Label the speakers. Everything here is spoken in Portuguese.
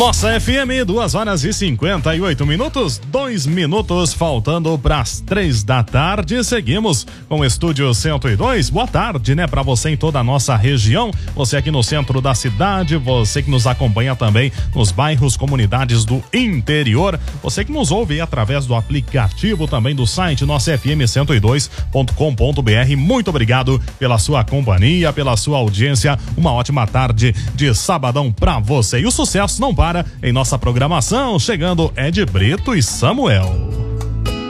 Speaker 1: Nossa FM, 2h58, 2 minutos faltando para as 3 da tarde. Seguimos com o Estúdio 102. Boa tarde, né, para você em toda a nossa região. Você aqui no centro da cidade, você que nos acompanha também nos bairros, comunidades do interior. Você que nos ouve através do aplicativo também do site nossafm102.com.br. Muito obrigado pela sua companhia, pela sua audiência. Uma ótima tarde de sabadão para você. E o sucesso não para em nossa programação, chegando Ed Brito e Samuel.